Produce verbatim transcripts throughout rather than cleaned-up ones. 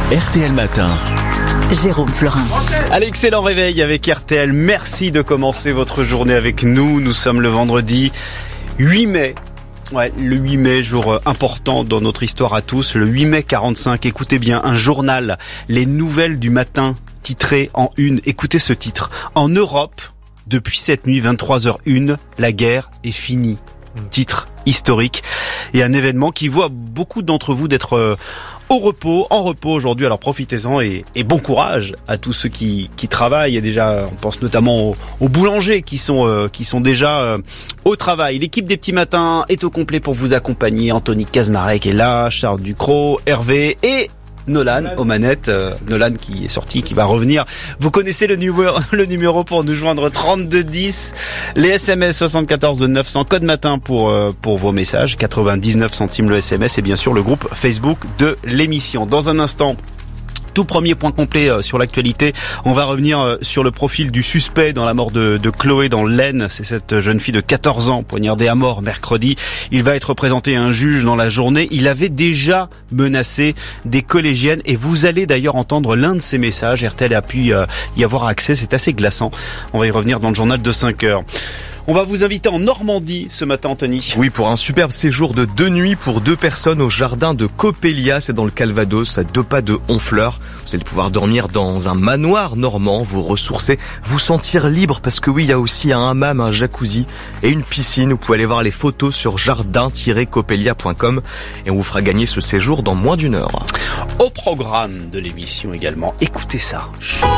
R T L Matin. Jérôme Florin. Allez, excellent réveil avec R T L. Merci de commencer votre journée avec nous. Nous sommes le vendredi huit mai. Ouais, le huit mai, jour important dans notre histoire à tous. Le huit mai quarante-cinq, écoutez bien, un journal, les nouvelles du matin, titré en une. Écoutez ce titre. En Europe, depuis cette nuit, vingt-trois heures une, la guerre est finie. Titre historique et un événement qui voit beaucoup d'entre vous d'être euh, au repos, en repos aujourd'hui. Alors profitez-en et, et bon courage à tous ceux qui, qui travaillent. Il y a déjà, on pense notamment aux, aux boulangers qui sont euh, qui sont déjà euh, au travail. L'équipe des petits matins est au complet pour vous accompagner. Anthony Kazmarek est là, Charles Ducrot, Hervé et Nolan aux manettes, euh, Nolan qui est sorti, qui va revenir. Vous connaissez le numéro, le numéro pour nous joindre, trente-deux dix, les S M S soixante-quatorze neuf cents, code matin pour euh, pour vos messages, quatre-vingt-dix-neuf centimes le S M S et bien sûr le groupe Facebook de l'émission. Dans un instant, tout premier point complet sur l'actualité. On va revenir sur le profil du suspect dans la mort de, de Chloé dans l'Aisne. C'est cette jeune fille de quatorze ans poignardée à mort mercredi. Il va être présenté à un juge dans la journée. Il avait déjà menacé des collégiennes et vous allez d'ailleurs entendre l'un de ces messages. R T L a pu y avoir accès. C'est assez glaçant. On va y revenir dans le journal de cinq heures. On va vous inviter en Normandie ce matin, Anthony. Oui, pour un superbe séjour de deux nuits pour deux personnes au jardin de Coppelia, c'est dans le Calvados, à deux pas de Honfleur. Vous allez pouvoir dormir dans un manoir normand, vous ressourcer, vous sentir libre, parce que oui, il y a aussi un hammam, un jacuzzi et une piscine. Vous pouvez aller voir les photos sur jardin tiret coppelia point com et on vous fera gagner ce séjour dans moins d'une heure. Au programme de l'émission également, écoutez ça.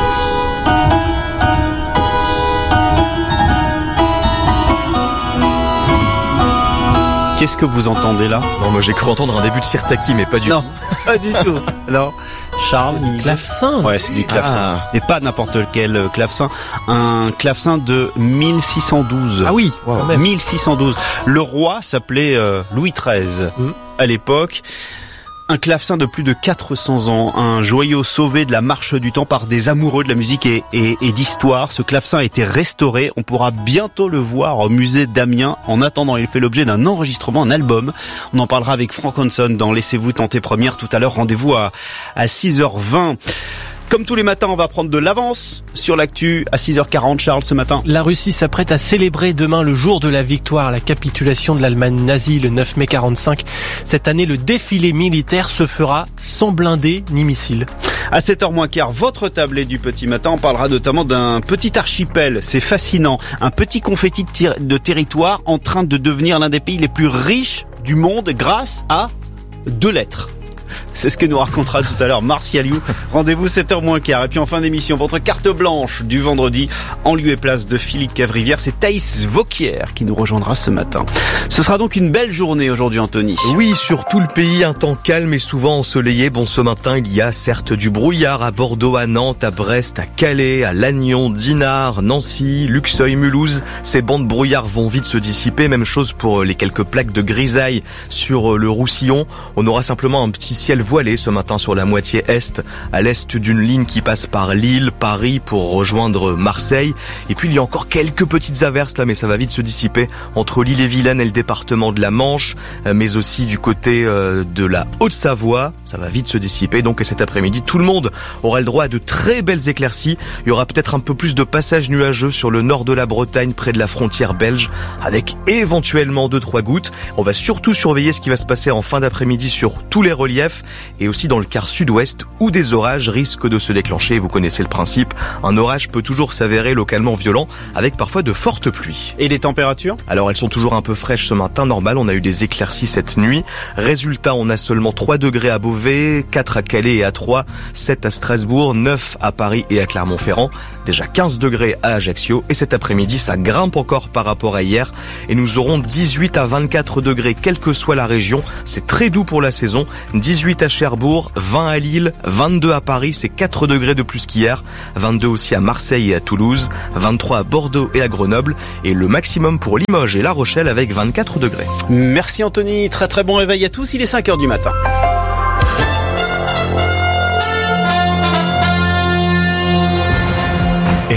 Qu'est-ce que vous entendez là? Non, moi j'ai cru entendre un début de Sirtaki, mais pas du non, tout. Non, pas du tout. Non. Charles, du clavecin. Ouais, c'est du clavecin. Ah. Et pas n'importe lequel clavecin. Un clavecin de mille six cent douze. Ah oui, wow. mille six cent douze. Le roi s'appelait euh, Louis treize mmh. à l'époque. Un clavecin de plus de quatre cents ans, un joyau sauvé de la marche du temps par des amoureux de la musique et, et, et d'histoire. Ce clavecin a été restauré. On pourra bientôt le voir au musée d'Amiens. En attendant, il fait l'objet d'un enregistrement, un album. On en parlera avec Frank Hanson dans Laissez-vous tenter première tout à l'heure. Rendez-vous à, à six heures vingt. Comme tous les matins, on va prendre de l'avance sur l'actu à six heures quarante. Charles, ce matin. La Russie s'apprête à célébrer demain le jour de la victoire, la capitulation de l'Allemagne nazie le neuf mai quarante-cinq. Cette année, le défilé militaire se fera sans blindés ni missiles. À sept heures moins quart, votre tablée du petit matin, on parlera notamment d'un petit archipel. C'est fascinant. Un petit confetti de, ter- de territoire en train de devenir l'un des pays les plus riches du monde grâce à deux lettres. C'est ce que nous racontera tout à l'heure Martial You. Rendez-vous sept heures moins quart. Et puis en fin d'émission, votre carte blanche du vendredi, en lieu et place de Philippe Cavrivière, c'est Thaïs Vauquier qui nous rejoindra ce matin. Ce sera donc une belle journée aujourd'hui, Anthony. Oui, sur tout le pays, un temps calme et souvent ensoleillé. Bon, ce matin, il y a certes du brouillard à Bordeaux, à Nantes, à Brest, à Calais, à Lannion, Dinard, Nancy, Luxeuil, Mulhouse. Ces bancs de brouillard vont vite se dissiper. Même chose pour les quelques plaques de grisaille sur le Roussillon. On aura simplement un petit ciel voilé ce matin sur la moitié est, à l'est d'une ligne qui passe par Lille, Paris pour rejoindre Marseille. Et puis il y a encore quelques petites averses là, mais ça va vite se dissiper entre l'île et Vilaine et le département de la Manche, mais aussi du côté de la Haute-Savoie. Ça va vite se dissiper. Donc et cet après-midi, tout le monde aura le droit à de très belles éclaircies. Il y aura peut-être un peu plus de passages nuageux sur le nord de la Bretagne, près de la frontière belge, avec éventuellement deux trois gouttes. On va surtout surveiller ce qui va se passer en fin d'après-midi sur tous les reliefs et aussi dans le quart sud-ouest où des orages risquent de se déclencher. Vous connaissez le principe, un orage peut toujours s'avérer localement violent avec parfois de fortes pluies. Et les températures? Alors elles sont toujours un peu fraîches ce matin, normal, on a eu des éclaircies cette nuit. Résultat, on a seulement trois degrés à Beauvais, quatre à Calais et à Troyes, sept à Strasbourg, neuf à Paris et à Clermont-Ferrand, déjà quinze degrés à Ajaccio et cet après-midi ça grimpe encore par rapport à hier et nous aurons dix-huit à vingt-quatre degrés quelle que soit la région. C'est très doux pour la saison, dix-huit à Cherbourg, vingt à Lille, vingt-deux à Paris, c'est quatre degrés de plus qu'hier, vingt-deux aussi à Marseille et à Toulouse, vingt-trois à Bordeaux et à Grenoble et le maximum pour Limoges et La Rochelle avec vingt-quatre degrés. Merci Anthony, très très bon réveil à tous, il est cinq heures du matin.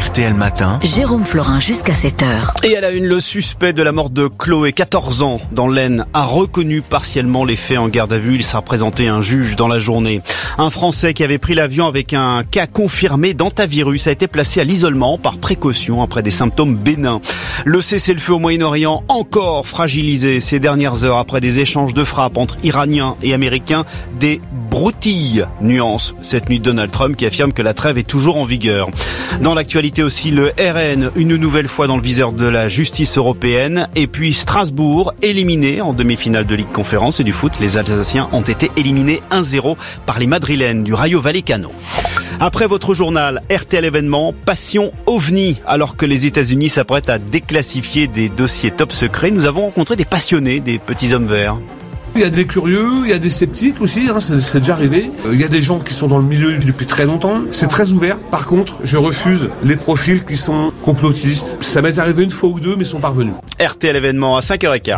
R T L Matin, Jérôme Florin jusqu'à sept heures. Et à la une, le suspect de la mort de Chloé, quatorze ans, dans l'Aisne, a reconnu partiellement les faits en garde à vue. Il sera présenté à un juge dans la journée. Un Français qui avait pris l'avion avec un cas confirmé d'hantavirus a été placé à l'isolement par précaution après des symptômes bénins. Le cessez-le-feu au Moyen-Orient encore fragilisé ces dernières heures après des échanges de frappes entre Iraniens et Américains. Des broutilles, nuance cette nuit de Donald Trump qui affirme que la trêve est toujours en vigueur. Dans l'actualité aussi, le R N, une nouvelle fois dans le viseur de la justice européenne. Et puis Strasbourg, éliminé en demi-finale de Ligue Conférence et du foot. Les Alsaciens ont été éliminés un zéro par les Madrilènes du Rayo Vallecano. Après votre journal, R T L événement, passion ovni. Alors que les États-Unis s'apprêtent à déclassifier des dossiers top secrets, nous avons rencontré des passionnés, des petits hommes verts. Il y a des curieux, il y a des sceptiques aussi, hein, c'est, c'est déjà arrivé. Il y a des gens qui sont dans le milieu depuis très longtemps. C'est très ouvert. Par contre, je refuse les profils qui sont complotistes. Ça m'est arrivé une fois ou deux, mais ils sont parvenus. R T L événement à cinq heures quinze.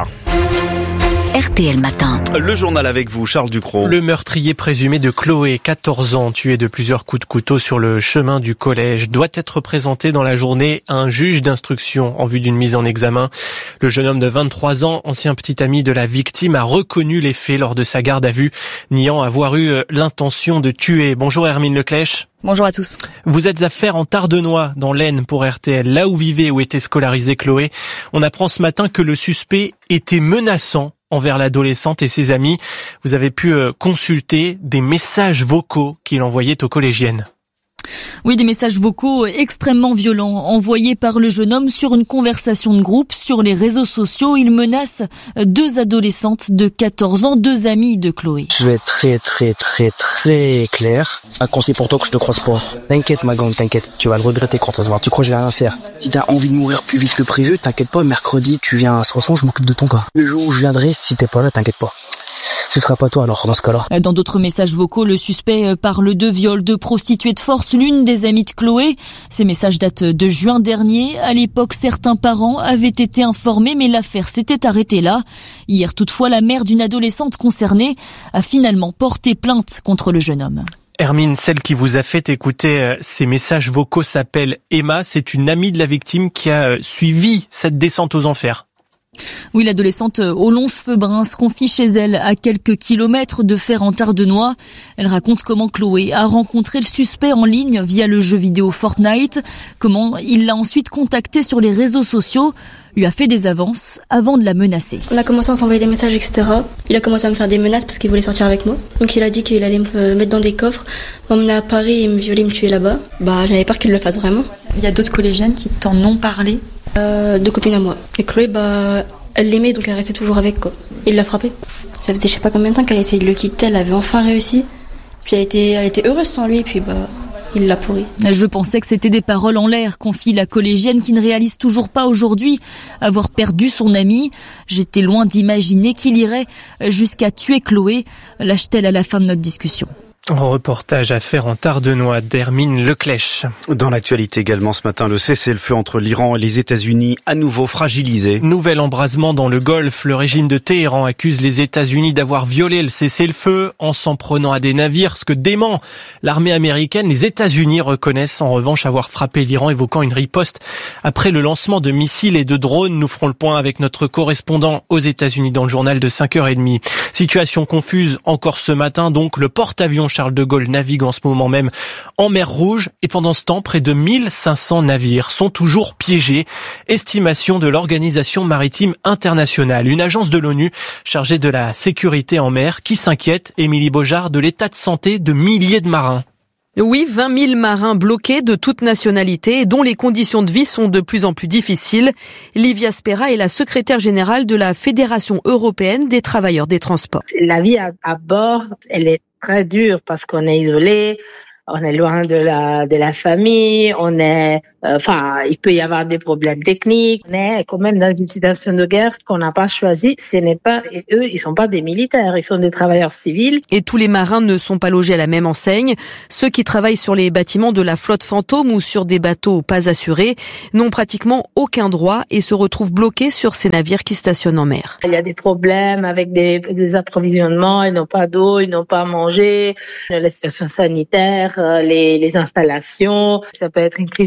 R T L Matin. Le journal avec vous, Charles Ducrot. Le meurtrier présumé de Chloé, quatorze ans, tué de plusieurs coups de couteau sur le chemin du collège, doit être présenté dans la journée à un juge d'instruction en vue d'une mise en examen. Le jeune homme de vingt-trois ans, ancien petit ami de la victime, a reconnu les faits lors de sa garde à vue, niant avoir eu l'intention de tuer. Bonjour Hermine Leclèche. Bonjour à tous. Vous êtes à Fère en Tardenois, dans l'Aisne pour R T L, là où vivait ou était scolarisée Chloé. On apprend ce matin que le suspect était menaçant envers l'adolescente et ses amis. Vous avez pu consulter des messages vocaux qu'il envoyait aux collégiennes. Oui, des messages vocaux extrêmement violents envoyés par le jeune homme sur une conversation de groupe sur les réseaux sociaux. Il menace deux adolescentes de quatorze ans, deux amies de Chloé. Je vais être très très très très clair. Un conseil pour toi que je te croise pas. T'inquiète ma grande, t'inquiète. Tu vas le regretter quand ça se voit. Tu crois que j'ai rien à faire. Si t'as envie de mourir plus vite que prévu, t'inquiète pas. Mercredi, tu viens à Strasbourg, je m'occupe de ton cas. Le jour où je viendrai, si t'es pas là, t'inquiète pas. Ce sera pas toi alors dans ce cas-là. Dans d'autres messages vocaux, le suspect parle de viol, de prostituée de force, l'une des amies de Chloé. Ces messages datent de juin dernier. À l'époque, certains parents avaient été informés, mais l'affaire s'était arrêtée là. Hier, toutefois, la mère d'une adolescente concernée a finalement porté plainte contre le jeune homme. Hermine, celle qui vous a fait écouter ces messages vocaux s'appelle Emma. C'est une amie de la victime qui a suivi cette descente aux enfers. Oui, l'adolescente aux longs cheveux bruns se confie chez elle à quelques kilomètres de Fère en Tardenois. Elle raconte comment Chloé a rencontré le suspect en ligne via le jeu vidéo Fortnite, comment il l'a ensuite contacté sur les réseaux sociaux, lui a fait des avances avant de la menacer. On a commencé à s'envoyer des messages, et cetera. Il a commencé à me faire des menaces parce qu'il voulait sortir avec moi. Donc il a dit qu'il allait me mettre dans des coffres, m'emmener à Paris et me violer, me tuer là-bas. Bah j'avais peur qu'il le fasse vraiment. Il y a d'autres collégiennes qui t'en ont parlé? Euh, deux copines à moi. Et Chloé, bah, elle l'aimait, donc elle restait toujours avec, quoi. Il l'a frappée. Ça faisait je sais pas combien de temps qu'elle essayait de le quitter, elle avait enfin réussi. Puis elle était, elle était heureuse sans lui, puis bah, il l'a pourri. Je pensais que c'était des paroles en l'air, confie la collégienne qui ne réalise toujours pas aujourd'hui avoir perdu son amie. J'étais loin d'imaginer qu'il irait jusqu'à tuer Chloé, lâche-t-elle à la fin de notre discussion. Reportage à Fère en Tardenois d'Hermine Leclèche. Dans l'actualité également ce matin, le cessez-le-feu entre l'Iran et les États-Unis à nouveau fragilisé. Nouvel embrasement dans le Golfe. Le régime de Téhéran accuse les États-Unis d'avoir violé le cessez-le-feu en s'en prenant à des navires, ce que dément l'armée américaine. Les États-Unis reconnaissent en revanche avoir frappé l'Iran, évoquant une riposte après le lancement de missiles et de drones. Nous ferons le point avec notre correspondant aux États-Unis dans le journal de cinq heures trente. Situation confuse encore ce matin, donc le porte-avions Charles de Gaulle navigue en ce moment même en mer Rouge et pendant ce temps, près de mille cinq cents navires sont toujours piégés. Estimation de l'Organisation maritime internationale, une agence de l'ONU chargée de la sécurité en mer qui s'inquiète, Émilie Beaujard, de l'état de santé de milliers de marins. Oui, vingt mille marins bloqués de toute nationalité et dont les conditions de vie sont de plus en plus difficiles. Livia Spera est la secrétaire générale de la Fédération européenne des travailleurs des transports. La vie à, à bord, elle est très dure parce qu'on est isolé, on est loin de la de la famille, on est, euh, enfin, il peut y avoir des problèmes techniques. On est quand même dans une situation de guerre qu'on n'a pas choisie. Ce n'est pas, et eux, ils sont pas des militaires, ils sont des travailleurs civils. Et tous les marins ne sont pas logés à la même enseigne. Ceux qui travaillent sur les bâtiments de la flotte fantôme ou sur des bateaux pas assurés n'ont pratiquement aucun droit et se retrouvent bloqués sur ces navires qui stationnent en mer. Il y a des problèmes avec des, des approvisionnements, ils n'ont pas d'eau, ils n'ont pas à manger, la situation sanitaire, les, les installations, ça peut être une crise humanitaire.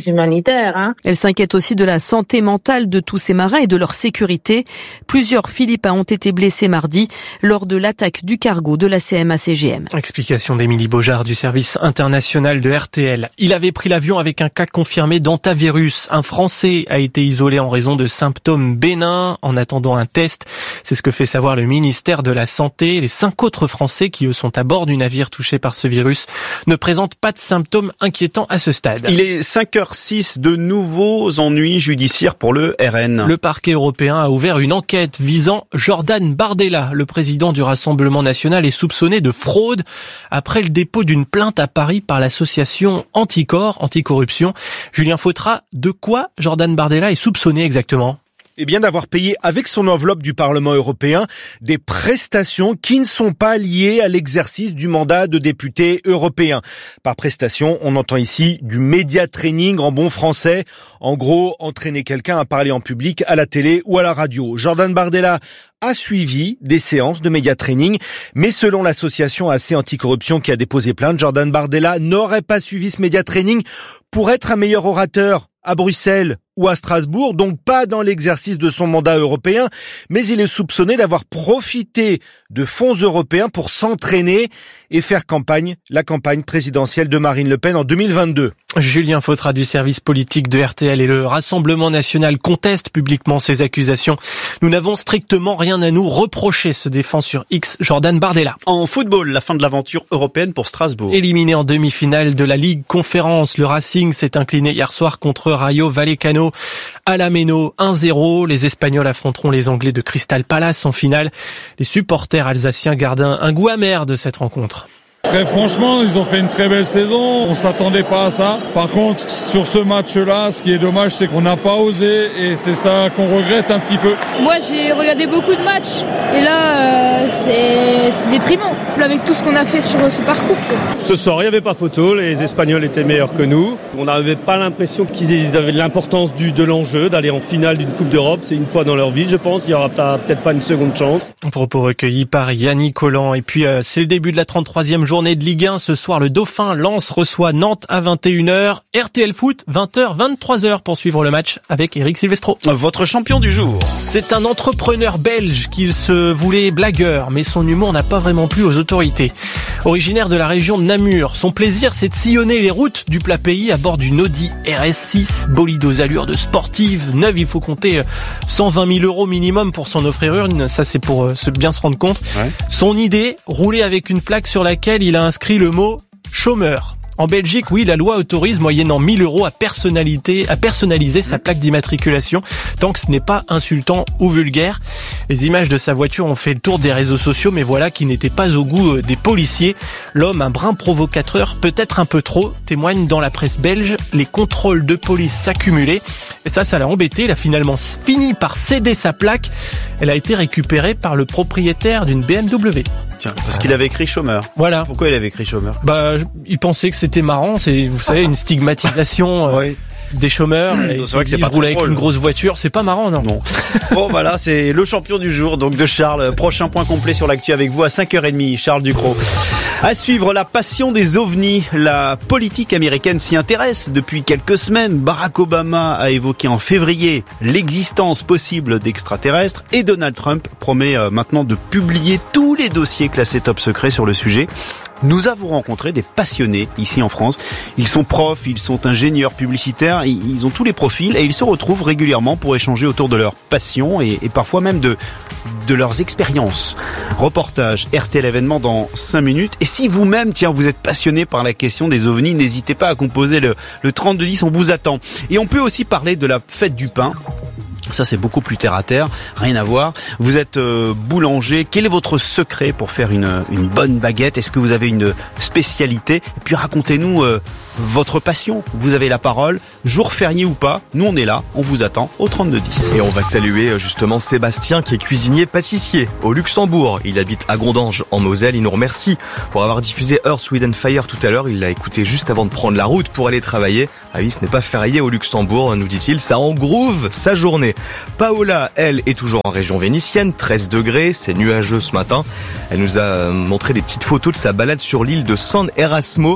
militaire. Hein. Elle s'inquiète aussi de la santé mentale de tous ces marins et de leur sécurité. Plusieurs Philippins ont été blessés mardi lors de l'attaque du cargo de la C M A C G M. Explication d'Émilie Beaujard du service international de R T L. Il avait pris l'avion avec un cas confirmé d'hantavirus. Un Français a été isolé en raison de symptômes bénins en attendant un test. C'est ce que fait savoir le ministère de la Santé. Les cinq autres Français qui, eux, sont à bord du navire touché par ce virus ne présentent pas de symptômes inquiétants à ce stade. Il est cinq heures six, de nouveaux ennuis judiciaires pour le R N. Le parquet européen a ouvert une enquête visant Jordan Bardella. Le président du Rassemblement national est soupçonné de fraude après le dépôt d'une plainte à Paris par l'association Anticorps, Anticorruption. Julien Fautra, de quoi Jordan Bardella est soupçonné exactement ? Eh bien, d'avoir payé avec son enveloppe du Parlement européen des prestations qui ne sont pas liées à l'exercice du mandat de député européen. Par prestation, on entend ici du média training en bon français. En gros, entraîner quelqu'un à parler en public, à la télé ou à la radio. Jordan Bardella a suivi des séances de média training, mais selon l'association A C Anticorruption qui a déposé plainte, Jordan Bardella n'aurait pas suivi ce média training pour être un meilleur orateur à Bruxelles ou à Strasbourg, donc pas dans l'exercice de son mandat européen, mais il est soupçonné d'avoir profité de fonds européens pour s'entraîner et faire campagne, la campagne présidentielle de Marine Le Pen en deux mille vingt-deux. Julien Fautra du service politique de R T L et le Rassemblement national contestent publiquement ces accusations. Nous n'avons strictement rien à nous reprocher, se défend sur X Jordan Bardella. En football, la fin de l'aventure européenne pour Strasbourg. Éliminé en demi-finale de la Ligue Conférence, le Racing s'est incliné hier soir contre Rayo Vallecano à la Méno un zéro. Les Espagnols affronteront les Anglais de Crystal Palace en finale. Les supporters alsaciens gardent un, un goût amer de cette rencontre. Très franchement, ils ont fait une très belle saison. On s'attendait pas à ça. Par contre, sur ce match-là, ce qui est dommage, c'est qu'on n'a pas osé et c'est ça qu'on regrette un petit peu. Moi, j'ai regardé beaucoup de matchs et là, euh, c'est, c'est déprimant avec tout ce qu'on a fait sur ce parcours. Quoi. Ce soir, il n'y avait pas photo. Les Espagnols étaient meilleurs que nous. On n'avait pas l'impression qu'ils avaient de l'importance du, de l'enjeu d'aller en finale d'une Coupe d'Europe. C'est une fois dans leur vie, je pense. Il n'y aura peut-être pas une seconde chance. Propos recueillis par Yannick Collant. Et puis, euh, c'est le début de la trente-troisième journée de Ligue un. Ce soir, le Dauphin Lens reçoit Nantes à vingt et une heures. R T L Foot, vingt heures, vingt-trois heures pour suivre le match avec Eric Silvestro. Votre champion du jour. C'est un entrepreneur belge qui se voulait blagueur, mais son humour n'a pas vraiment plu aux autorités. Originaire de la région de Namur, son plaisir c'est de sillonner les routes du plat pays à bord d'une Audi R S six, bolide aux allures de sportive. Neuve, il faut compter cent vingt mille euros minimum pour s'en offrir une, ça c'est pour bien se rendre compte. Ouais. Son idée, rouler avec une plaque sur laquelle il a inscrit le mot chômeur. En Belgique, oui, la loi autorise moyennant mille euros à personnalité, à personnaliser sa plaque d'immatriculation, tant que ce n'est pas insultant ou vulgaire. Les images de sa voiture ont fait le tour des réseaux sociaux, mais voilà qui n'était pas au goût des policiers. L'homme, un brin provocateur, peut-être un peu trop, témoigne dans la presse belge. Les contrôles de police s'accumulaient. Et ça, ça l'a embêté. Il a finalement fini par céder sa plaque. Elle a été récupérée par le propriétaire d'une B M W. Tiens, parce qu'il avait écrit chômeur. Voilà. Pourquoi il avait écrit chômeur? Bah, il pensait que c'était marrant. C'est, vous savez, une stigmatisation euh, oui. des chômeurs. C'est vrai que c'est pas rouler avec drôle. Une grosse voiture, c'est pas marrant, non? Non. Bon, voilà, c'est le champion du jour, donc de Charles. Prochain point complet sur l'actu avec vous à cinq heures trente, Charles Ducrot. À suivre, la passion des ovnis. La politique américaine s'y intéresse depuis quelques semaines. Barack Obama a évoqué en février l'existence possible d'extraterrestres et Donald Trump promet maintenant de publier tous les dossiers classés top secret sur le sujet. Nous avons rencontré des passionnés ici en France. Ils sont profs, ils sont ingénieurs publicitaires, ils ont tous les profils et ils se retrouvent régulièrement pour échanger autour de leur passion et, et parfois même de, de leurs expériences. Reportage R T L événement dans cinq minutes. Et si vous-même, tiens, vous êtes passionné par la question des ovnis, n'hésitez pas à composer le, le trente-deux dix, on vous attend. Et on peut aussi parler de la fête du pain. Ça, c'est beaucoup plus terre à terre, rien à voir. Vous êtes euh, boulanger. Quel est votre secret pour faire une, une bonne baguette? Est-ce que vous avez une spécialité? Et puis racontez-nous euh, votre passion. Vous avez la parole, jour férié ou pas. Nous, on est là, on vous attend au trente-deux dix. Et on va saluer justement Sébastien qui est cuisinier-pâtissier au Luxembourg. Il habite à Gondange en Moselle. Il nous remercie pour avoir diffusé Earth, Wind and Fire tout à l'heure. Il l'a écouté juste avant de prendre la route pour aller travailler. Ah oui, ce n'est pas férié au Luxembourg, nous dit-il. Ça engroove sa journée. Paola, elle, est toujours en région vénitienne, treize degrés, c'est nuageux ce matin. Elle nous a montré des petites photos de sa balade sur l'île de San Erasmo.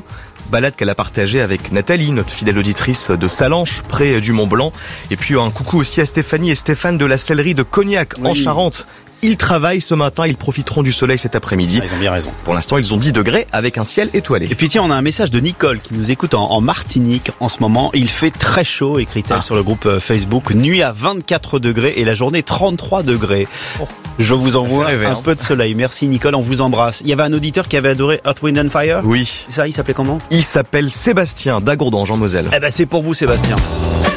balade qu'elle a partagée avec Nathalie, notre fidèle auditrice de Salanches, près du Mont-Blanc. Et puis un coucou aussi à Stéphanie et Stéphane de la sellerie de Cognac, oui. en Charente. Ils travaillent ce matin, ils profiteront du soleil cet après-midi. Ah, ils ont bien raison. Pour l'instant, ils ont dix degrés avec un ciel étoilé. Et puis tiens, on a un message de Nicole qui nous écoute en, en Martinique en ce moment. Il fait très chaud, écrit-elle ah. sur le groupe Facebook. Nuit à vingt-quatre degrés et la journée trente-trois degrés. Oh. Je vous envoie rêver, un hein. peu de soleil. Merci Nicole, on vous embrasse. Il y avait un auditeur qui avait adoré Earth, Wind and Fire. Oui. Ça, il s'appelait comment? Il s'appelle Sébastien d'Agourdange en Moselle. Eh ben c'est pour vous Sébastien.